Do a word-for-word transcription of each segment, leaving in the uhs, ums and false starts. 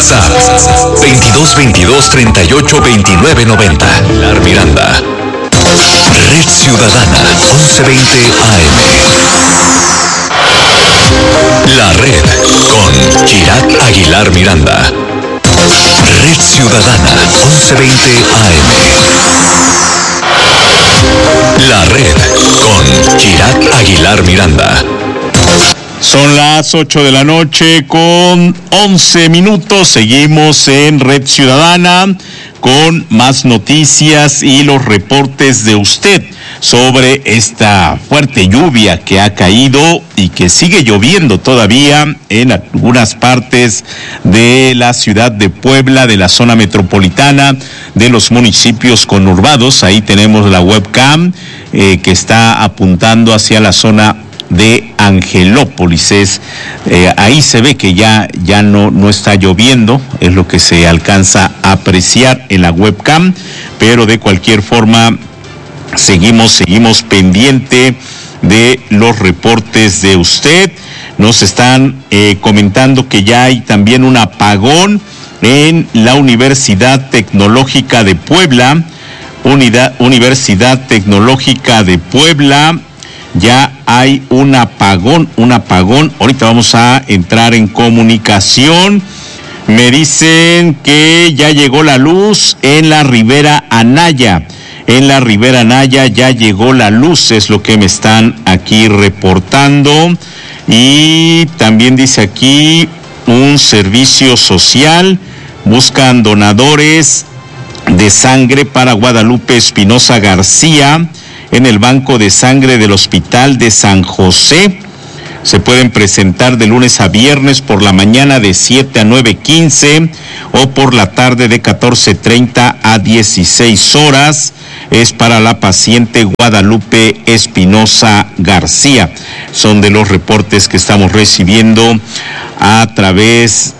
WhatsApp veintidós veintidós treinta y ocho veintinueve noventa. Aguilar Miranda. Red Ciudadana once veinte A M. La Red con Chirac Aguilar Miranda. Red Ciudadana once veinte A M. La Red con Chirac Aguilar Miranda. Son las ocho de la noche con once minutos. Seguimos en Red Ciudadana con más noticias y los reportes de usted sobre esta fuerte lluvia que ha caído y que sigue lloviendo todavía en algunas partes de la ciudad de Puebla, de la zona metropolitana, de los municipios conurbados. Ahí tenemos la webcam eh, que está apuntando hacia la zona de Angelópolis. Es, eh, ahí se ve que ya, ya no, no está lloviendo, es lo que se alcanza a apreciar en la webcam, pero de cualquier forma seguimos, seguimos pendiente de los reportes de usted. Nos están eh, comentando que ya hay también un apagón en la Universidad Tecnológica de Puebla, Unidad, Universidad Tecnológica de Puebla. Ya hay un apagón, un apagón. Ahorita vamos a entrar en comunicación. Me dicen que ya llegó la luz en la Ribera Anaya. En la Ribera Anaya ya llegó la luz, es lo que me están aquí reportando. Y también dice aquí un servicio social. Buscan donadores de sangre para Guadalupe Espinosa García en el banco de sangre del Hospital de San José. Se pueden presentar de lunes a viernes por la mañana de siete a nueve quince o por la tarde de catorce treinta a dieciséis horas. Es para la paciente Guadalupe Espinosa García. Son de los reportes que estamos recibiendo a través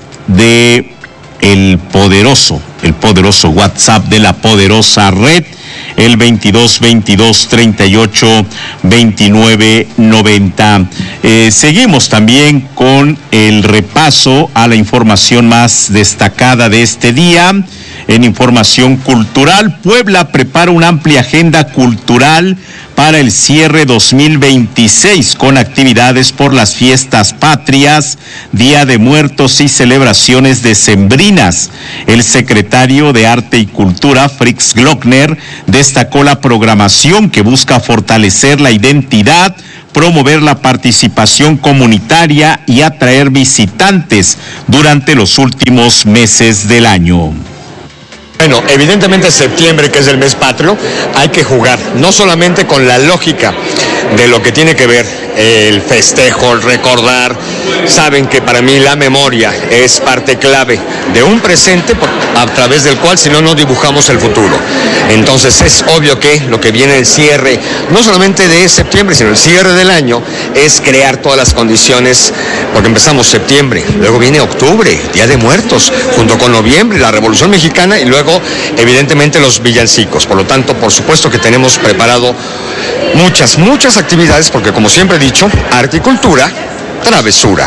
de el poderoso, el poderoso WhatsApp de la poderosa red, el veintidós veintidós treinta y ocho veintinueve noventa. Eh, seguimos también con el repaso a la información más destacada de este día. En información cultural, Puebla prepara una amplia agenda cultural para el cierre dos mil veintiséis con actividades por las fiestas patrias, Día de Muertos y celebraciones decembrinas. El secretario de Arte y Cultura, Fritz Glockner, destacó la programación que busca fortalecer la identidad, promover la participación comunitaria y atraer visitantes durante los últimos meses del año. Bueno, evidentemente septiembre, que es el mes patrio, hay que jugar, no solamente con la lógica de lo que tiene que ver el festejo, el recordar. Saben que para mí la memoria es parte clave de un presente a través del cual si no, no dibujamos el futuro. Entonces es obvio que lo que viene el cierre, no solamente de septiembre, sino el cierre del año, es crear todas las condiciones, porque empezamos septiembre, luego viene octubre, Día de Muertos, junto con noviembre, la Revolución Mexicana y luego evidentemente los villancicos. Por lo tanto, por supuesto que tenemos preparado muchas, muchas actividades, porque como siempre he dicho, arte y cultura, travesura.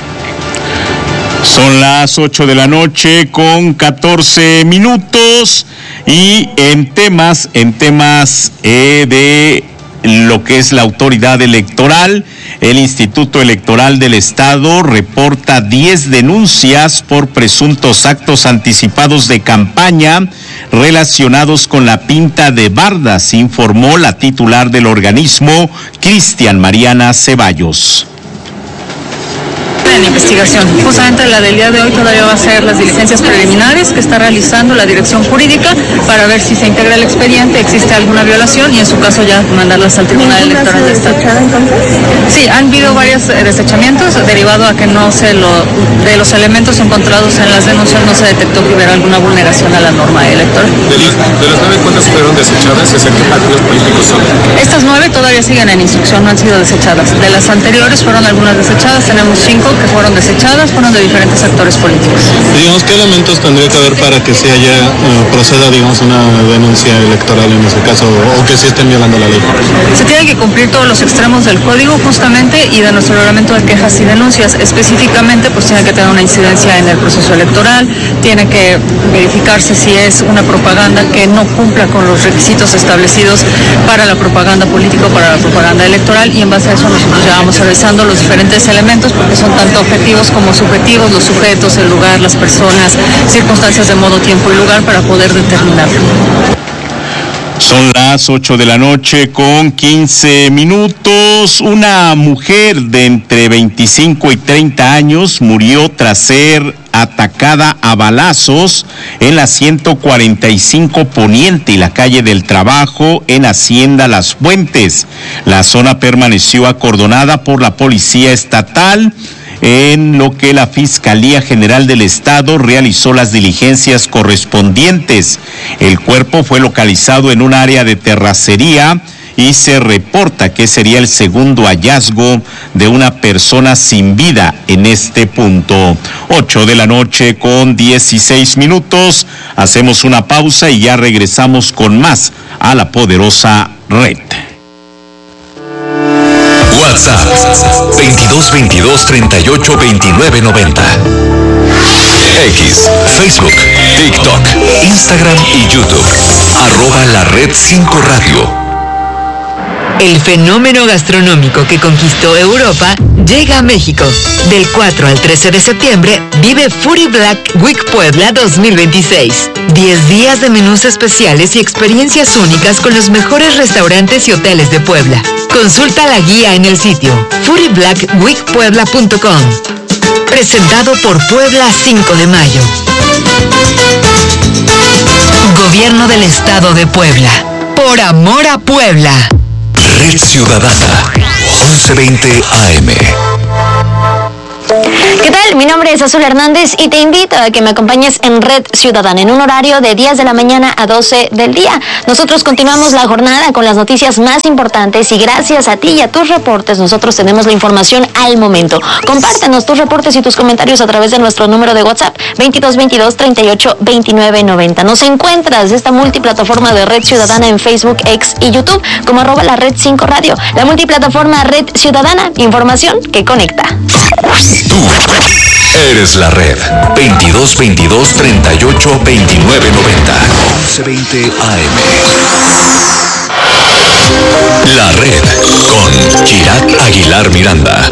Son las ocho de la noche con catorce minutos y en temas, en temas eh, de lo que es la autoridad electoral, el Instituto Electoral del Estado reporta diez denuncias por presuntos actos anticipados de campaña relacionados con la pinta de bardas, informó la titular del organismo, Cristian Mariana Ceballos. En investigación. Justamente la del día de hoy todavía va a ser las diligencias preliminares que está realizando la dirección jurídica para ver si se integra el expediente, existe alguna violación y en su caso ya mandarlas al Tribunal Electoral del Estado. Sí, han habido varios desechamientos derivado a que no se lo, de los elementos encontrados en las denuncias no se detectó que hubiera alguna vulneración a la norma electoral. De las, de las nueve, ¿cuántas fueron desechadas? ¿Es qué partidos políticos son? Estas nueve todavía siguen en instrucción, no han sido desechadas. De las anteriores fueron algunas desechadas, tenemos cinco que que fueron desechadas fueron de diferentes actores políticos. Digamos, ¿qué elementos tendría que haber para que se haya, eh, proceda, digamos, una denuncia electoral en ese caso, o que sí estén violando la ley? Se tienen que cumplir todos los extremos del código justamente y de nuestro reglamento de quejas y denuncias. Específicamente, pues tiene que tener una incidencia en el proceso electoral, tiene que verificarse si es una propaganda que no cumpla con los requisitos establecidos para la propaganda política o para la propaganda electoral, y en base a eso nosotros ya vamos revisando los diferentes elementos porque son tanto objetivos como subjetivos, los sujetos, el lugar, las personas, circunstancias de modo, tiempo y lugar para poder determinarlo. Son las ocho de la noche con quince minutos. Una mujer de entre veinticinco y treinta años murió tras ser atacada a balazos en la ciento cuarenta y cinco Poniente y la calle del Trabajo en Hacienda Las Fuentes. La zona permaneció acordonada por la policía estatal, en lo que la Fiscalía General del Estado realizó las diligencias correspondientes. El cuerpo fue localizado en un área de terracería y se reporta que sería el segundo hallazgo de una persona sin vida en este punto. ocho de la noche con dieciséis minutos. Hacemos una pausa y ya regresamos con más a la poderosa red. WhatsApp veintidós veintidós treinta y ocho veintinueve noventa. X, Facebook, TikTok, Instagram y YouTube. Arroba la red cinco Radio. El fenómeno gastronómico que conquistó Europa llega a México. Del cuatro al trece de septiembre vive Foodie Black Week Puebla dos mil veintiséis. diez días de menús especiales y experiencias únicas con los mejores restaurantes y hoteles de Puebla. Consulta la guía en el sitio foodie black week puebla punto com. Presentado por Puebla cinco de mayo. Gobierno del Estado de Puebla. Por amor a Puebla. Red Ciudadana, once veinte A M. ¿Qué tal? Mi nombre es Azul Hernández y te invito a que me acompañes en Red Ciudadana en un horario de diez de la mañana a doce del día. Nosotros continuamos la jornada con las noticias más importantes y gracias a ti y a tus reportes nosotros tenemos la información al momento. Compártenos tus reportes y tus comentarios a través de nuestro número de WhatsApp veintidós veintidós treinta y ocho veintinueve noventa. Nos encuentras esta multiplataforma de Red Ciudadana en Facebook, X y YouTube como arroba la Red cinco Radio. La multiplataforma Red Ciudadana, información que conecta. Tú eres la red. veintidós veintidós treinta y ocho veintinueve noventa. once veinte A M. La red con Chirac Aguilar Miranda.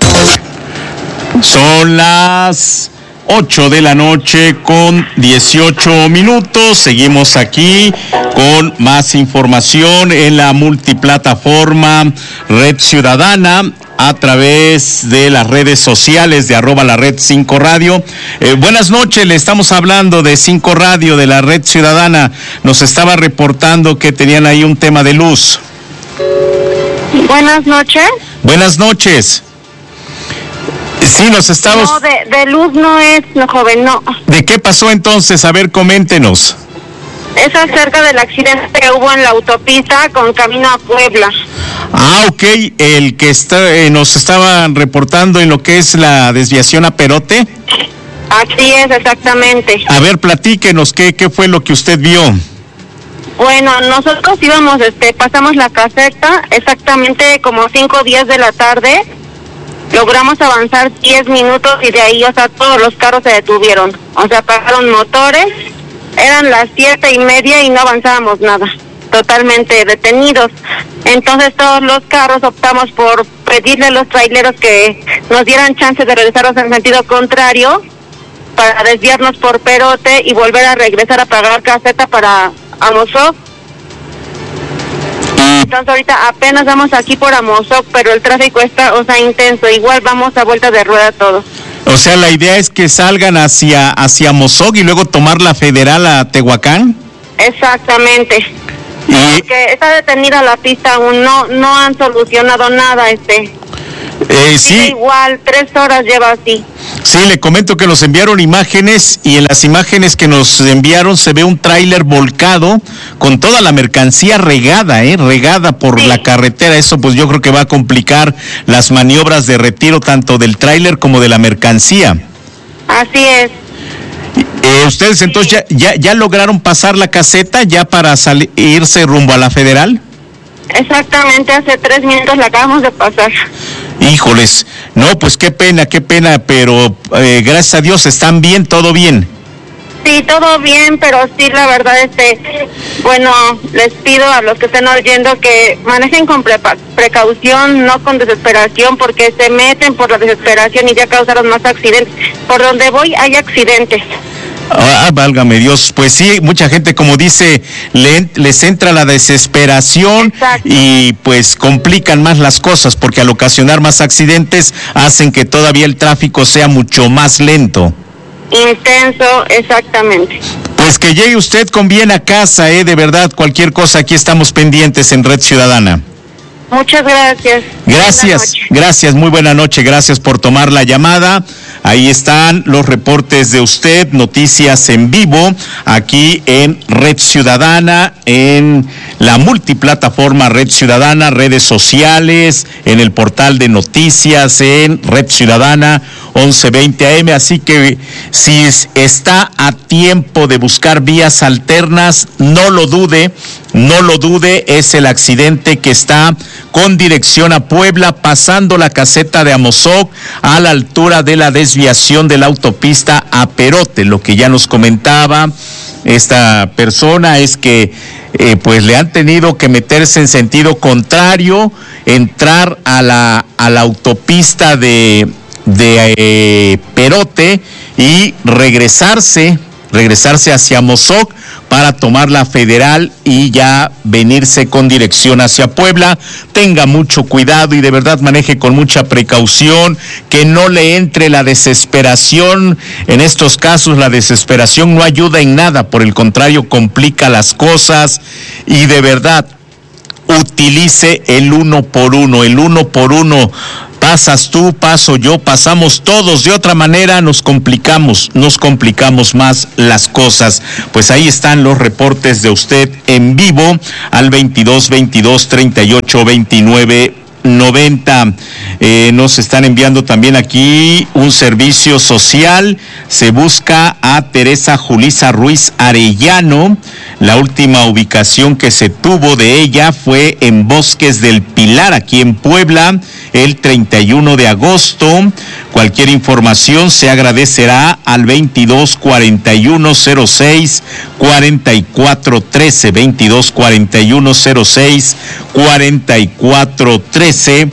Son las ocho de la noche con dieciocho minutos. Seguimos aquí con más información en la multiplataforma Red Ciudadana a través de las redes sociales de arroba la red cinco radio. Eh, buenas noches, le estamos hablando de cinco Radio, de la Red Ciudadana. Nos estaba reportando que tenían ahí un tema de luz. Buenas noches. Buenas noches. Sí, nos estamos... No, de, de luz no es, no, joven, no. ¿De qué pasó entonces? A ver, coméntenos. Es acerca del accidente que hubo en la autopista con camino a Puebla. Ah, ok, el que está, eh, nos estaban reportando en lo que es la desviación a Perote. Así es, exactamente. A ver, platíquenos, ¿qué, qué fue lo que usted vio? Bueno, nosotros íbamos, este, pasamos la caseta exactamente como cinco días de la tarde. Logramos avanzar diez minutos y de ahí, o sea, todos los carros se detuvieron. O sea, apagaron motores, eran las siete y media y no avanzábamos nada. Totalmente detenidos. Entonces todos los carros optamos por pedirle a los traileros que nos dieran chance de regresarnos en sentido contrario para desviarnos por Perote y volver a regresar a pagar caseta para Amozoc. Entonces ahorita apenas vamos aquí por Amozoc, pero el tráfico está, o sea, intenso. Igual vamos a vuelta de rueda todos. O sea, la idea es que salgan hacia hacia Amozoc y luego tomar la Federal a Tehuacán. Exactamente. Y... Porque está detenida la pista aún, no no han solucionado nada, este. Eh, sí. Igual, tres horas lleva así. Sí, le comento que nos enviaron imágenes y en las imágenes que nos enviaron se ve un tráiler volcado con toda la mercancía regada, eh, regada por sí. la carretera. Eso pues yo creo que va a complicar las maniobras de retiro tanto del tráiler como de la mercancía. Así es. Eh, ¿Ustedes entonces ya, ya, ya lograron pasar la caseta ya para salir, irse rumbo a la Federal? Exactamente, hace tres minutos la acabamos de pasar. Híjoles, no, pues qué pena, qué pena, pero eh, gracias a Dios, ¿están bien, todo bien? Sí, todo bien, pero sí, la verdad, este, bueno, les pido a los que estén oyendo que manejen con prepa- precaución, no con desesperación, porque se meten por la desesperación y ya causaron más accidentes. Por donde voy hay accidentes. Ah, válgame Dios, pues sí, mucha gente, como dice, le, les entra la desesperación. Exacto. Y pues complican más las cosas, porque al ocasionar más accidentes hacen que todavía el tráfico sea mucho más lento. Intenso, exactamente. Pues que llegue usted con bien a casa, eh, de verdad, cualquier cosa, aquí estamos pendientes en Red Ciudadana. Muchas gracias. Gracias, gracias, muy buena noche, gracias por tomar la llamada. Ahí están los reportes de usted, noticias en vivo, aquí en Red Ciudadana, en la multiplataforma Red Ciudadana, redes sociales, en el portal de noticias, en Red Ciudadana once veinte A M, así que si está a tiempo de buscar vías alternas, no lo dude, no lo dude, es el accidente que está con dirección a Puebla, pasando la caseta de Amozoc a la altura de la desviación de la autopista a Perote. Lo que ya nos comentaba esta persona es que eh, pues le han tenido que meterse en sentido contrario, entrar a la, a la autopista de, de eh, Perote y regresarse, regresarse hacia Amozoc para tomar la Federal y ya venirse con dirección hacia Puebla. Tenga mucho cuidado y de verdad maneje con mucha precaución, que no le entre la desesperación. En estos casos la desesperación no ayuda en nada, por el contrario complica las cosas, y de verdad utilice el uno por uno, el uno por uno. Pasas tú, paso yo, pasamos todos. De otra manera nos complicamos, nos complicamos más las cosas. Pues ahí están los reportes de usted en vivo al veintidós veintidós treinta y ocho veintinueve noventa. Eh, nos están enviando también aquí un servicio social. Se busca a Teresa Julisa Ruiz Arellano. La última ubicación que se tuvo de ella fue en Bosques del Pilar, aquí en Puebla, el treinta y uno de agosto. Cualquier información se agradecerá al veintidós cuarenta y uno cero seis cuarenta y cuatro trece, veintidós cuarenta y uno cero seis cuarenta y cuatro trece,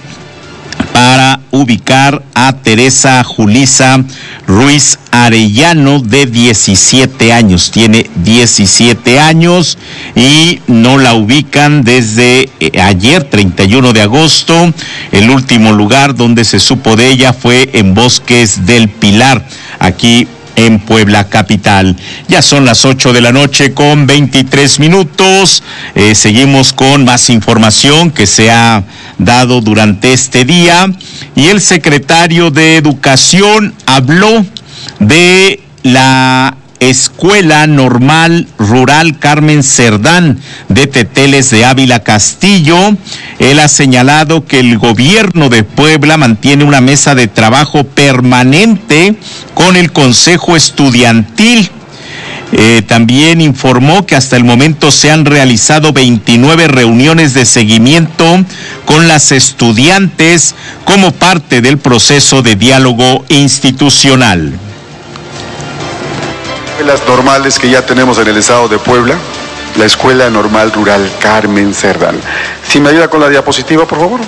para ubicar a Teresa Julisa Ruiz Arellano, de diecisiete años. Tiene diecisiete años y no la ubican desde eh, ayer, treinta y uno de agosto. El último lugar donde se supo de ella fue en Bosques del Pilar, aquí en Puebla capital. Ya son las ocho de la noche con veintitrés minutos. Eh, seguimos con más información que se ha dado durante este día, y el secretario de Educación habló de la Escuela Normal Rural Carmen Cerdán de Teteles de Ávila Castillo. Él ha señalado que el gobierno de Puebla mantiene una mesa de trabajo permanente con el Consejo Estudiantil. Eh, también informó que hasta el momento se han realizado veintinueve reuniones de seguimiento con las estudiantes como parte del proceso de diálogo institucional. Las normales que ya tenemos en el estado de Puebla, la Escuela Normal Rural Carmen Cerdán. Si me ayuda con la diapositiva, por favor.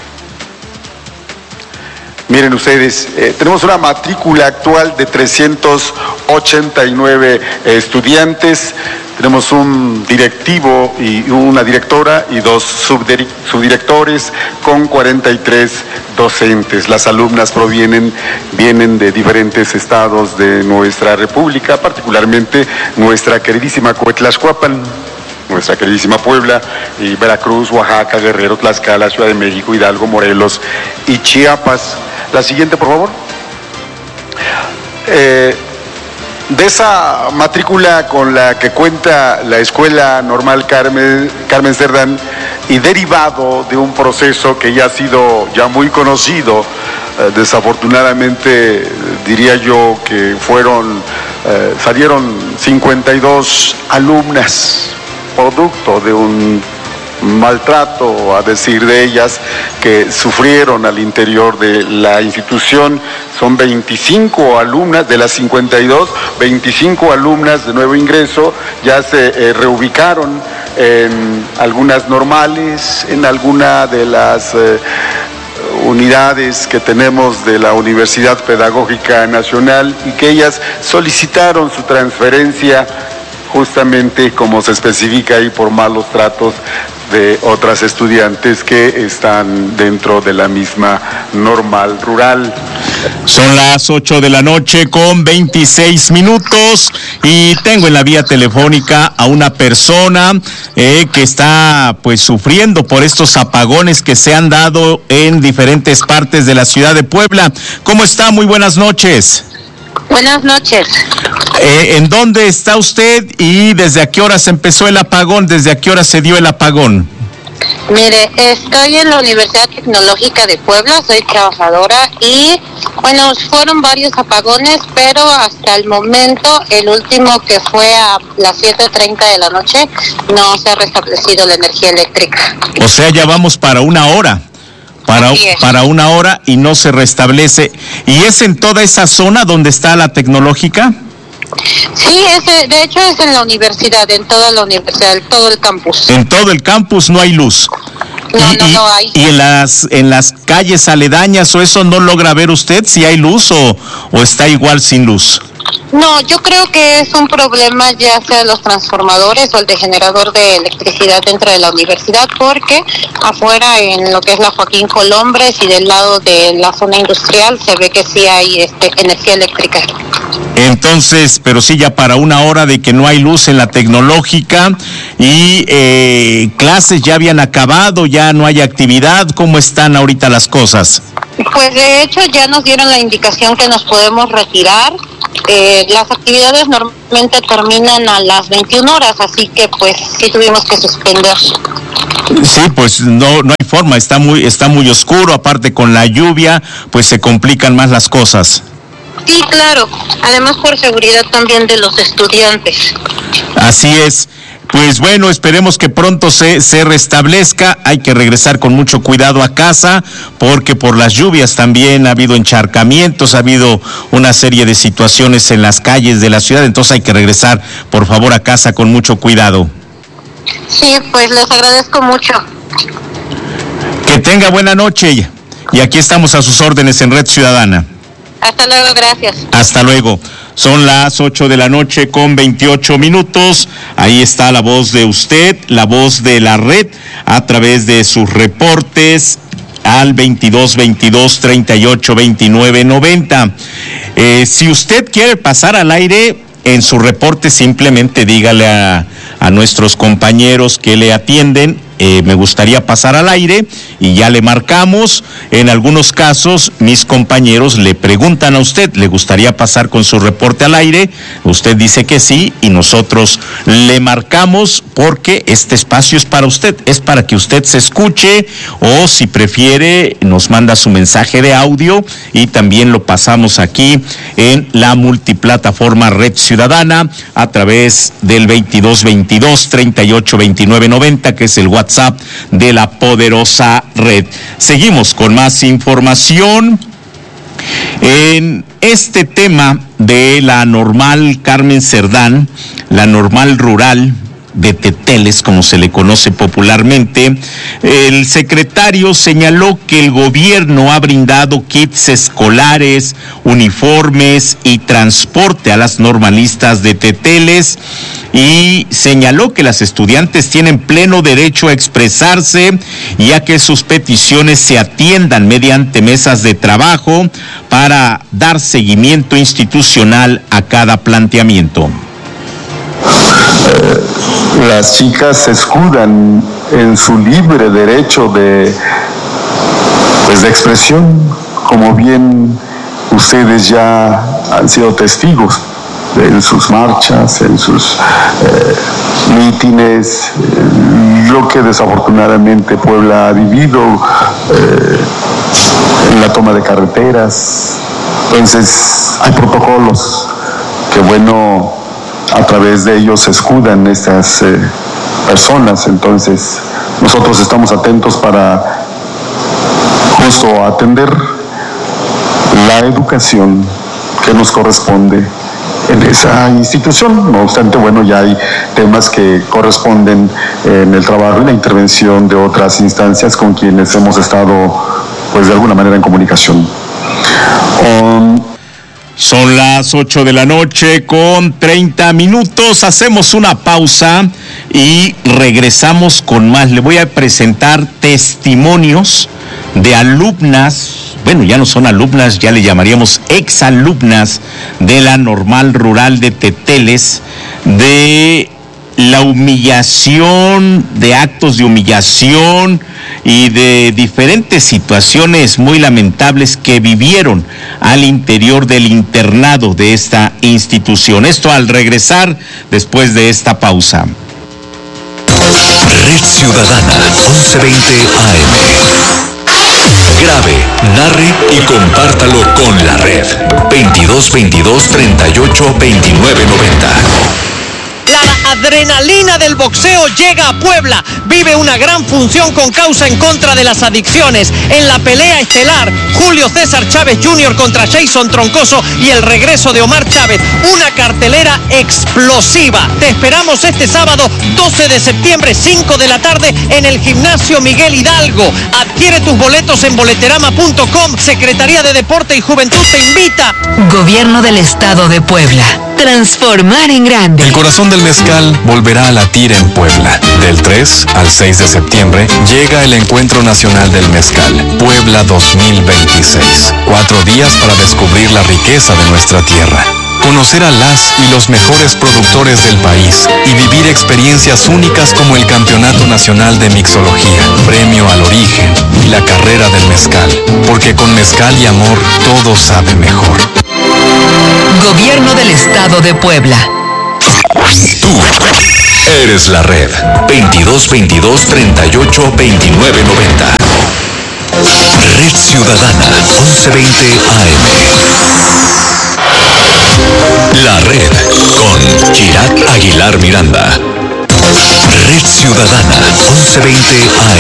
Miren ustedes, eh, tenemos una matrícula actual de trescientos ochenta y nueve estudiantes, tenemos un directivo y una directora y dos subdir- subdirectores con cuarenta y tres docentes. Las alumnas provienen, vienen de diferentes estados de nuestra república, particularmente nuestra queridísima Coetlaxcuapan. nuestra queridísima Puebla, y Veracruz, Oaxaca, Guerrero, Tlaxcala, Ciudad de México, Hidalgo, Morelos y Chiapas. La siguiente, por favor. Eh, de esa matrícula con la que cuenta la Escuela Normal Carmen, Carmen Cerdán, y derivado de un proceso que ya ha sido ya muy conocido, eh, desafortunadamente diría yo que fueron, eh, salieron cincuenta y dos alumnas, producto de un maltrato, a decir de ellas, que sufrieron al interior de la institución. Son veinticinco alumnas, de las cincuenta y dos, veinticinco alumnas de nuevo ingreso, ya se eh, reubicaron en algunas normales, en alguna de las eh, unidades que tenemos de la Universidad Pedagógica Nacional, y que ellas solicitaron su transferencia justamente, como se especifica ahí, por malos tratos de otras estudiantes que están dentro de la misma normal rural. Son las ocho de la noche con veintiséis minutos y tengo en la vía telefónica a una persona eh, que está pues sufriendo por estos apagones que se han dado en diferentes partes de la ciudad de Puebla. ¿Cómo está? Muy buenas noches. Buenas noches. Eh, ¿En dónde está usted y desde a qué hora se empezó el apagón? ¿Desde a qué hora se dio el apagón? Mire, estoy en la Universidad Tecnológica de Puebla, soy trabajadora y, bueno, fueron varios apagones, pero hasta el momento, el último que fue a las siete treinta de la noche, no se ha restablecido la energía eléctrica. O sea, ya vamos para una hora. Para, para una hora y no se restablece. ¿Y es en toda esa zona donde está la Tecnológica? Sí, es, de hecho es en la universidad, en toda la universidad, en todo el campus. En todo el campus no hay luz. No, y, no, no hay. ¿Y en las en las calles aledañas o eso no logra ver usted si hay luz o, o está igual sin luz? No, yo creo que es un problema ya sea de los transformadores o el de generador de electricidad dentro de la universidad, porque afuera en lo que es la Joaquín Colombres y del lado de la zona industrial se ve que sí hay este, energía eléctrica. Entonces, pero sí ya para una hora de que no hay luz en la Tecnológica y eh, clases ya habían acabado, ya no hay actividad. ¿Cómo están ahorita las cosas? Pues de hecho ya nos dieron la indicación que nos podemos retirar. Eh, las actividades normalmente terminan a las veintiuna horas, así que pues sí tuvimos que suspender. Sí, pues no no hay forma, está muy está muy oscuro, aparte con la lluvia, pues se complican más las cosas. Sí, claro, además por seguridad también de los estudiantes. Así es. Pues bueno, esperemos que pronto se, se restablezca. Hay que regresar con mucho cuidado a casa, porque por las lluvias también ha habido encharcamientos, ha habido una serie de situaciones en las calles de la ciudad, entonces hay que regresar, por favor, a casa con mucho cuidado. Sí, pues les agradezco mucho. Que tenga buena noche, y aquí estamos a sus órdenes en Red Ciudadana. Hasta luego, gracias. Hasta luego. Son las ocho de la noche con veintiocho minutos. Ahí está la voz de usted, la voz de la red, a través de sus reportes al veintidós veintidós treinta y ocho veintinueve noventa. Eh, si usted quiere pasar al aire en su reporte, simplemente dígale a, a nuestros compañeros que le atienden. Eh, me gustaría pasar al aire y ya le marcamos. En algunos casos mis compañeros le preguntan a usted, ¿le gustaría pasar con su reporte al aire? Usted dice que sí y nosotros le marcamos, porque este espacio es para usted, es para que usted se escuche, o si prefiere nos manda su mensaje de audio y también lo pasamos aquí en la multiplataforma Red Ciudadana a través del veintidós veintidós treinta y ocho veintinueve noventa, que es el WhatsApp de la poderosa red. Seguimos con más información en este tema de la normal Carmen Cerdán, la normal rural de Teteles, como se le conoce popularmente. El secretario señaló que el gobierno ha brindado kits escolares, uniformes y transporte a las normalistas de Teteles, y señaló que las estudiantes tienen pleno derecho a expresarse y a que sus peticiones se atiendan mediante mesas de trabajo para dar seguimiento institucional a cada planteamiento. las chicas se escudan en su libre derecho de, pues, de expresión, como bien ustedes ya han sido testigos en sus marchas, en sus eh, mítines, eh, lo que desafortunadamente Puebla ha vivido, eh, en la toma de carreteras. Entonces hay protocolos que, bueno, a través de ellos se escudan estas eh, personas. Entonces nosotros estamos atentos para justo atender la educación que nos corresponde en esa institución. No obstante, bueno, ya hay temas que corresponden en el trabajo y la intervención de otras instancias con quienes hemos estado, pues, de alguna manera en comunicación. Um, Son las ocho de la noche con treinta minutos. Hacemos una pausa y regresamos con más. Le voy a presentar testimonios de alumnas. Bueno, ya no son alumnas, ya le llamaríamos exalumnas de la Normal Rural de Teteles, de la humillación, de actos de humillación y de diferentes situaciones muy lamentables que vivieron al interior del internado de esta institución. Esto al regresar después de esta pausa. Red Ciudadana, once veinte A M. Grabe, narre y compártalo con la red. veintidós veintidós treinta y ocho veintinueve noventa. La adrenalina del boxeo llega a Puebla. Vive una gran función con causa en contra de las adicciones. En la pelea estelar, Julio César Chávez junior contra Jason Troncoso y el regreso de Omar Chávez. Una cartelera explosiva. Te esperamos este sábado doce de septiembre, cinco de la tarde, en el Gimnasio Miguel Hidalgo. Adquiere tus boletos en boleterama punto com. Secretaría de Deporte y Juventud te invita. Gobierno del Estado de Puebla. Transformar en grande. El corazón del mezcal volverá a latir en Puebla. Del tres al seis de septiembre llega el Encuentro Nacional del Mezcal, Puebla dos mil veintiséis. Cuatro días para descubrir la riqueza de nuestra tierra, conocer a las y los mejores productores del país y vivir experiencias únicas como el Campeonato Nacional de Mixología, Premio al Origen y la Carrera del Mezcal. Porque con mezcal y amor todo sabe mejor. Gobierno del Estado de Puebla. Tú eres la red. veintidós veintidós treinta y ocho veintinueve noventa. Red Ciudadana, once veinte A M. La red con Chirac Aguilar Miranda. Red Ciudadana, once veinte A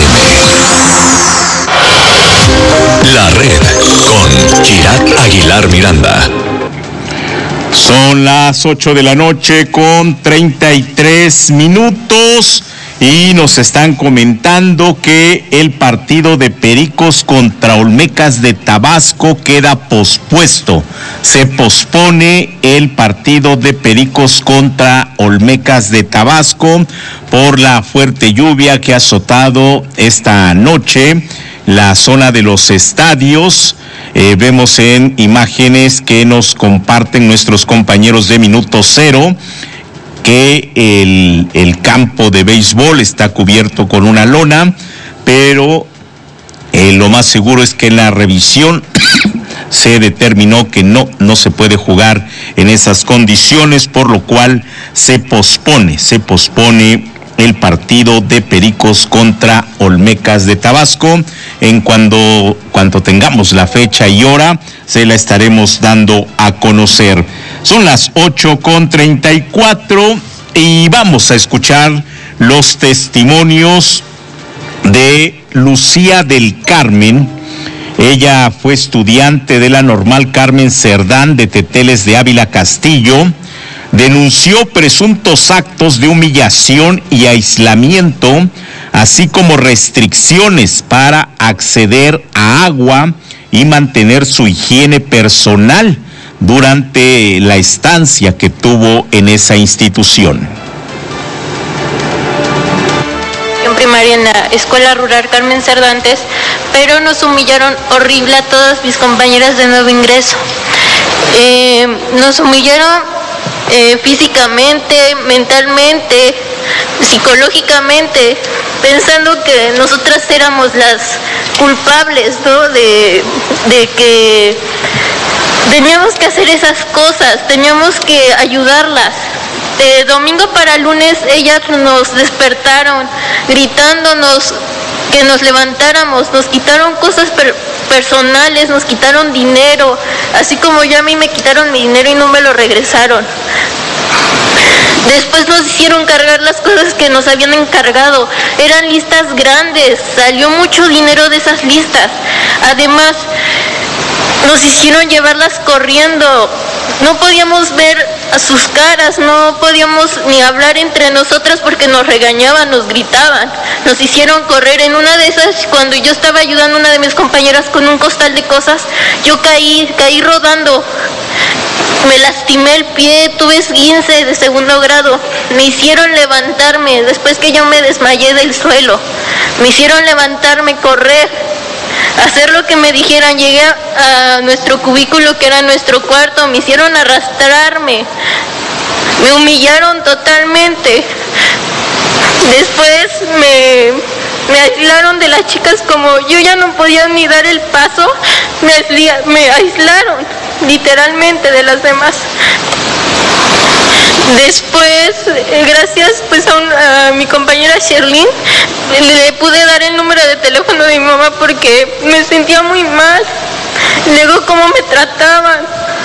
M. La red con Chirac Aguilar Miranda. Son las ocho de la noche con treinta y tres minutos y nos están comentando que el partido de Pericos contra Olmecas de Tabasco queda pospuesto. Se pospone el partido de Pericos contra Olmecas de Tabasco por la fuerte lluvia que ha azotado esta noche la zona de los estadios. Eh, vemos en imágenes que nos comparten nuestros compañeros de Minuto Cero que el, el campo de béisbol está cubierto con una lona, pero eh, lo más seguro es que en la revisión se determinó que no, no se puede jugar en esas condiciones, por lo cual se pospone, se pospone el partido de Pericos contra Olmecas de Tabasco. En cuando, cuando tengamos la fecha y hora, se la estaremos dando a conocer. Son las ocho con treinta y cuatro y vamos a escuchar los testimonios de Lucía del Carmen. Ella fue estudiante de la Normal Carmen Cerdán de Teteles de Ávila Castillo. Denunció presuntos actos de humillación y aislamiento, así como restricciones para acceder a agua y mantener su higiene personal durante la estancia que tuvo en esa institución. En primaria en la Escuela Rural Carmen Cerdantes, pero nos humillaron horrible a todas mis compañeras de nuevo ingreso. Eh, nos humillaron eh, físicamente, mentalmente, psicológicamente, pensando que nosotras éramos las culpables, ¿no? De, de que teníamos que hacer esas cosas, teníamos que ayudarlas. De domingo para lunes ellas nos despertaron gritándonos que nos levantáramos, nos quitaron cosas per- personales, nos quitaron dinero, así como ya a mí me quitaron mi dinero y no me lo regresaron. Después nos hicieron cargar las cosas que nos habían encargado. Eran listas grandes, salió mucho dinero de esas listas. Además, nos hicieron llevarlas corriendo. No podíamos ver a sus caras, no podíamos ni hablar entre nosotras porque nos regañaban, nos gritaban. Nos hicieron correr. En una de esas, cuando yo estaba ayudando a una de mis compañeras con un costal de cosas, yo caí, caí rodando. Me lastimé el pie, tuve esguince de segundo grado. Me hicieron levantarme después que yo me desmayé del suelo. Me hicieron levantarme, correr, hacer lo que me dijeran. Llegué a, a nuestro cubículo, que era nuestro cuarto. Me hicieron arrastrarme. Me humillaron totalmente. Después me, me aislaron de las chicas. Como yo ya no podía ni dar el paso, me, aislia, me aislaron literalmente de las demás. Después, gracias pues a, un, a mi compañera Sherlyn, le pude dar el número de teléfono de mi mamá porque me sentía muy mal. Luego cómo me trataban.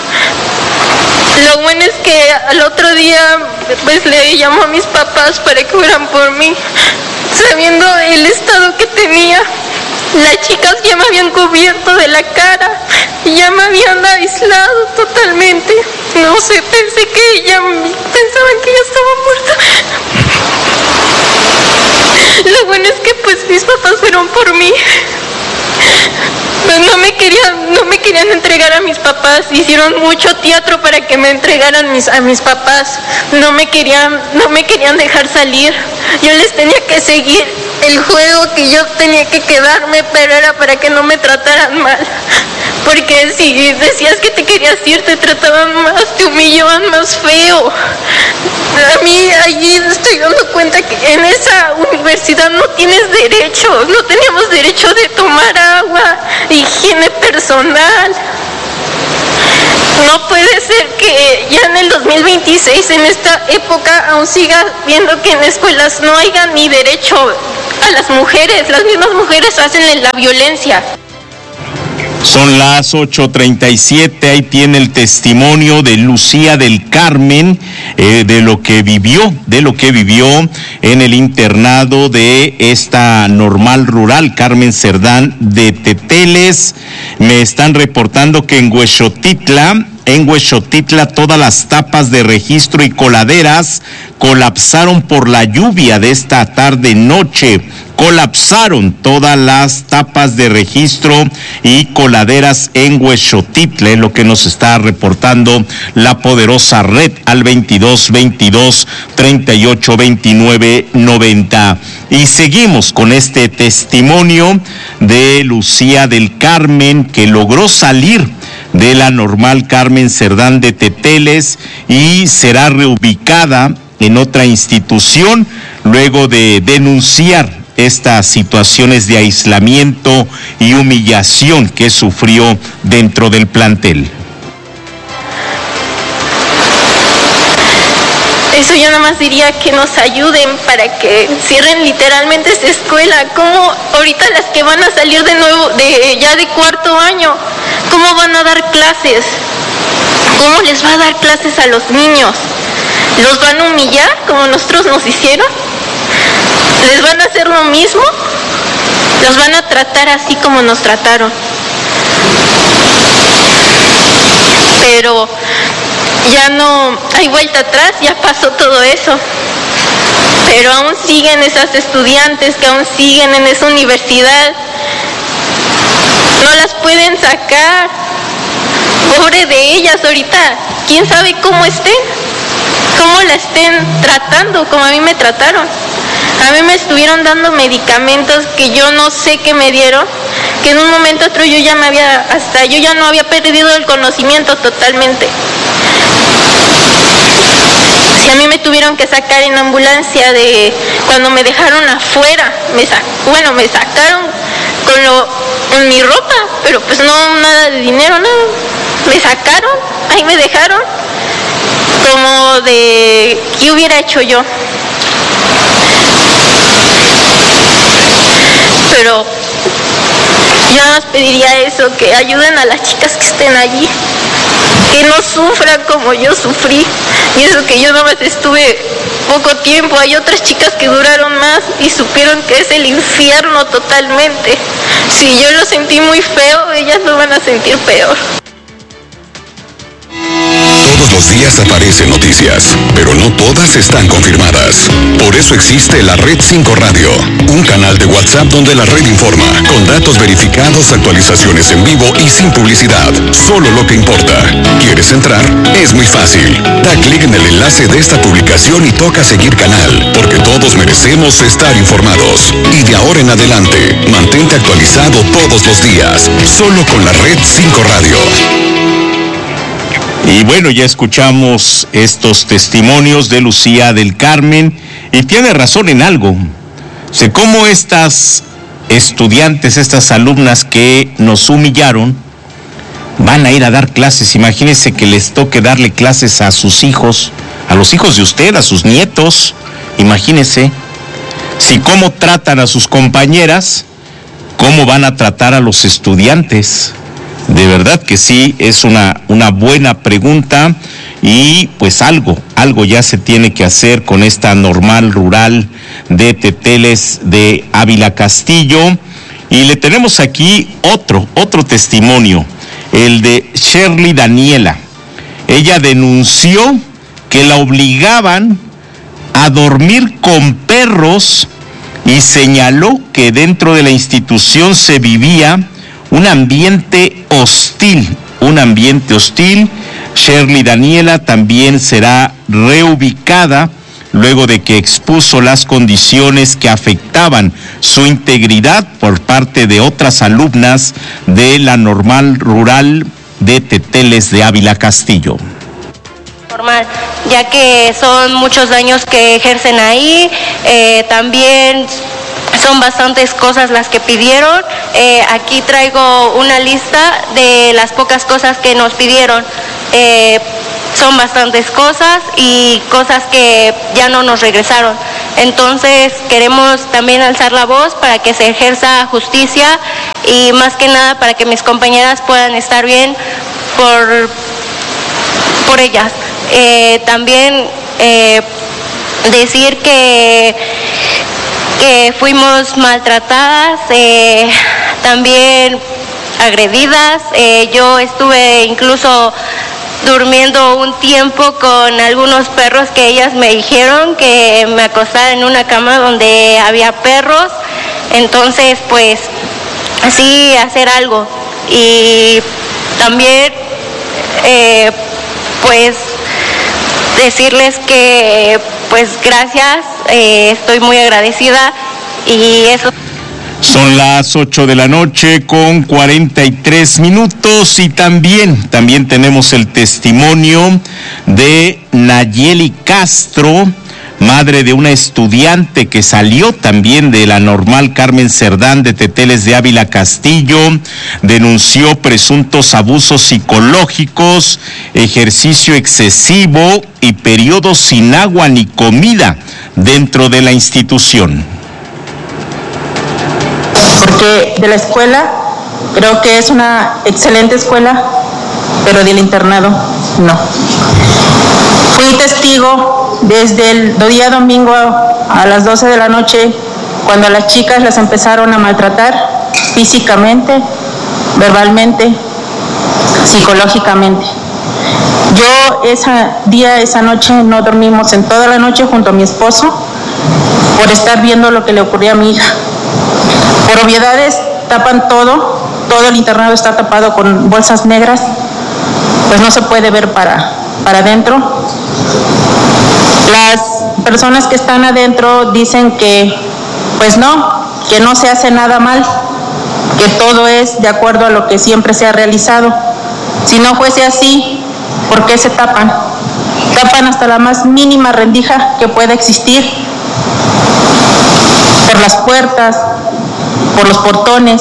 Lo bueno es que al otro día pues le llamó a mis papás para que fueran por mí, sabiendo el estado que tenía. Las chicas ya me habían cubierto de la cara, ya me habían aislado totalmente. No sé, pensé que ya pensaban que ya estaba muerta. Lo bueno es que pues mis papás fueron por mí. Pues no me querían, no me querían entregar a mis papás. Hicieron mucho teatro para que me entregaran mis, a mis papás. No me querían, no me querían dejar salir. Yo les tenía que seguir el juego, que yo tenía que quedarme, pero era para que no me trataran mal. Porque si decías que te querías ir, te trataban más, te humillaban más feo. A mí allí estoy dando cuenta que en esa universidad no tienes derecho, no teníamos derecho de tomar agua, higiene personal. No puede ser que ya en el dos mil veintiséis, en esta época, aún siga viendo que en escuelas no haya ni derecho a las mujeres. Las mismas mujeres hacen la violencia. Son las ocho treinta y siete, ahí tiene el testimonio de Lucía del Carmen, eh, de lo que vivió, de lo que vivió en el internado de esta normal rural, Carmen Cerdán de Teteles. Me están reportando que en Huexotitla, en Huexotitla todas las tapas de registro y coladeras colapsaron por la lluvia de esta tarde-noche. Colapsaron todas las tapas de registro y coladeras en Huexotitla, es lo que nos está reportando la poderosa red al veintidós veintidós treinta y ocho veintinueve noventa. Y seguimos con este testimonio de Lucía del Carmen, que logró salir de la normal Carmen Cerdán de Teteles y será reubicada en otra institución luego de denunciar estas situaciones de aislamiento y humillación que sufrió dentro del plantel. Eso yo nada más diría que nos ayuden para que cierren literalmente esta escuela. ¿Cómo ahorita las que van a salir de nuevo, de ya de cuarto año, cómo van a dar clases? ¿Cómo les va a dar clases a los niños? ¿Los van a humillar como nosotros nos hicieron? ¿Les van a hacer lo mismo? ¿Los van a tratar así como nos trataron? Pero ya no hay vuelta atrás, ya pasó todo eso. Pero aún siguen esas estudiantes que aún siguen en esa universidad. No las pueden sacar. Pobre de ellas ahorita. ¿Quién sabe cómo estén? ¿Cómo la estén tratando? Como a mí me trataron. A mí me estuvieron dando medicamentos que yo no sé qué me dieron, que en un momento otro yo ya me había, hasta yo ya no había perdido el conocimiento totalmente. Y a mí me tuvieron que sacar en ambulancia de cuando me dejaron afuera. Me sa- bueno, me sacaron con, lo, con mi ropa, pero pues no nada de dinero, nada. Me sacaron, ahí me dejaron, como de ¿qué hubiera hecho yo? Pero yo nada más pediría eso, que ayuden a las chicas que estén allí, que no sufran como yo sufrí. Y eso que yo nada más estuve poco tiempo, hay otras chicas que duraron más y supieron que es el infierno totalmente. Si yo lo sentí muy feo, ellas lo van a sentir peor. Todos los días aparecen noticias, pero no todas están confirmadas. Por eso existe la Red cinco Radio, un canal de WhatsApp donde la red informa, con datos verificados, actualizaciones en vivo y sin publicidad. Solo lo que importa. ¿Quieres entrar? Es muy fácil. Da clic en el enlace de esta publicación y toca seguir canal, porque todos merecemos estar informados. Y de ahora en adelante, mantente actualizado todos los días, solo con la Red cinco Radio. Y bueno, ya escuchamos estos testimonios de Lucía del Carmen y tiene razón en algo. O sea, cómo estas estudiantes, estas alumnas que nos humillaron, van a ir a dar clases. Imagínense que les toque darle clases a sus hijos, a los hijos de usted, a sus nietos. Imagínense, si cómo tratan a sus compañeras, cómo van a tratar a los estudiantes. De verdad que sí, es una, una buena pregunta y pues algo, algo ya se tiene que hacer con esta normal rural de Teteles de Ávila Castillo. Y le tenemos aquí otro, otro testimonio, el de Shirley Daniela. Ella denunció que la obligaban a dormir con perros y señaló que dentro de la institución se vivía un ambiente hostil, un ambiente hostil. Shirley Daniela también será reubicada luego de que expuso las condiciones que afectaban su integridad por parte de otras alumnas de la normal rural de Teteles de Ávila Castillo. Formal, ya que son muchos daños que ejercen ahí, eh, también son bastantes cosas las que pidieron. Eh, aquí traigo una lista de las pocas cosas que nos pidieron. Eh, son bastantes cosas y cosas que ya no nos regresaron. Entonces queremos también alzar la voz para que se ejerza justicia y más que nada para que mis compañeras puedan estar bien por, por ellas. Eh, también eh, decir que que fuimos maltratadas, eh, también agredidas. Eh, yo estuve incluso durmiendo un tiempo con algunos perros que ellas me dijeron que me acostara en una cama donde había perros. Entonces, pues, así hacer algo. Y también, eh, pues, decirles que pues gracias, eh, estoy muy agradecida y eso. Son las ocho de la noche con cuarenta y tres minutos y también, también tenemos el testimonio de Nayeli Castro, madre de una estudiante que salió también de la normal Carmen Cerdán de Teteles de Ávila Castillo, denunció presuntos abusos psicológicos, ejercicio excesivo y periodos sin agua ni comida dentro de la institución. Porque de la escuela, creo que es una excelente escuela, pero del internado, no. Fui testigo desde el día domingo a las doce de la noche, cuando a las chicas las empezaron a maltratar físicamente, verbalmente, psicológicamente. Yo ese día, esa noche, no dormimos en toda la noche junto a mi esposo por estar viendo lo que le ocurría a mi hija. Por obviedades tapan todo, todo el internado está tapado con bolsas negras, pues no se puede ver para, para adentro. Las personas que están adentro dicen que, pues no, que no se hace nada mal, que todo es de acuerdo a lo que siempre se ha realizado. Si no fuese así, ¿por qué se tapan? tapan hasta la más mínima rendija que pueda existir, por las puertas, por los portones,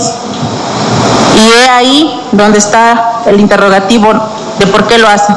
y es ahí donde está el interrogativo de por qué lo hacen.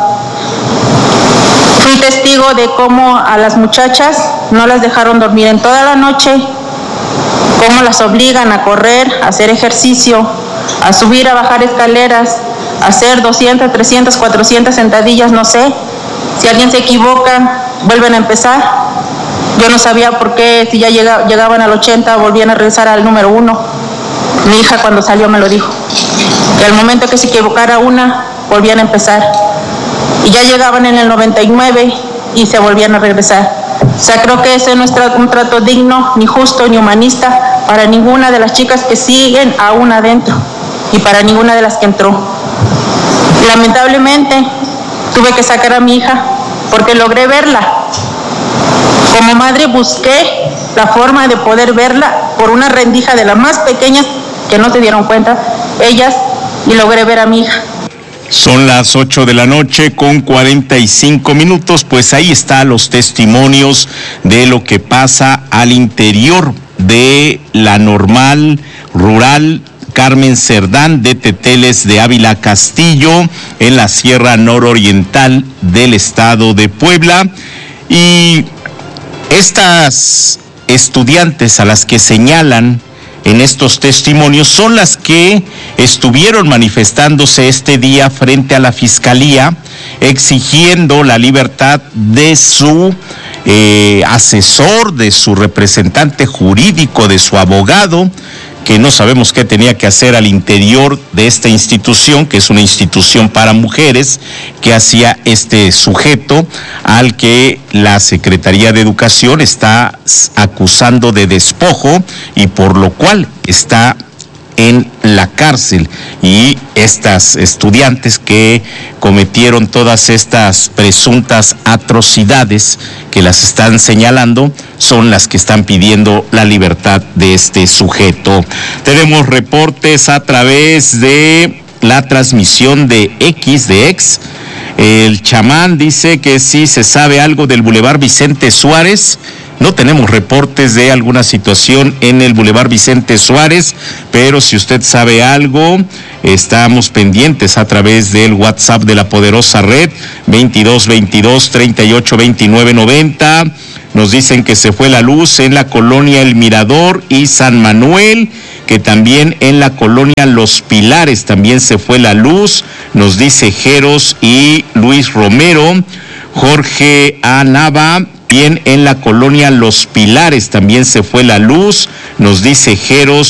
Fui testigo de cómo a las muchachas no las dejaron dormir en toda la noche, cómo las obligan a correr, a hacer ejercicio, a subir, a bajar escaleras, a hacer doscientas, trescientas, cuatrocientas sentadillas, no sé. Si alguien se equivoca, vuelven a empezar. Yo no sabía por qué, si ya llega, llegaban al ochenta, volvían a regresar al número uno. Mi hija cuando salió me lo dijo. Y al momento que se equivocara una, volvían a empezar. Y ya llegaban en el noventa y nueve y se volvían a regresar. O sea, creo que ese no es un trato digno, ni justo, ni humanista para ninguna de las chicas que siguen aún adentro y para ninguna de las que entró. Lamentablemente, tuve que sacar a mi hija porque logré verla. Como madre busqué la forma de poder verla por una rendija de las más pequeñas que no se dieron cuenta, ellas, y logré ver a mi hija. Son las ocho de la noche con cuarenta y cinco minutos, pues ahí están los testimonios de lo que pasa al interior de la normal rural Carmen Cerdán de Teteles de Ávila Castillo, en la Sierra Nororiental del estado de Puebla. Y estas estudiantes a las que señalan en estos testimonios son las que estuvieron manifestándose este día frente a la Fiscalía, exigiendo la libertad de su eh, asesor, de su representante jurídico, de su abogado, que no sabemos qué tenía que hacer al interior de esta institución, que es una institución para mujeres, que hacía este sujeto al que la Secretaría de Educación está acusando de despojo y por lo cual está en la cárcel. Y estas estudiantes que cometieron todas estas presuntas atrocidades que las están señalando son las que están pidiendo la libertad de este sujeto. Tenemos reportes a través de la transmisión de X, de X. El chamán dice que sí se sabe algo del Boulevard Vicente Suárez. No tenemos reportes de alguna situación en el Boulevard Vicente Suárez, pero si usted sabe algo, estamos pendientes a través del WhatsApp de la poderosa red, veintidós veintidós, treinta y ocho, veintinueve, noventa. Nos dicen que se fue la luz en la colonia El Mirador y San Manuel, que también en la colonia Los Pilares también se fue la luz, nos dice Jeros y Luis Romero. Jorge A. Nava, bien en la colonia Los Pilares también se fue la luz, nos dice Jeros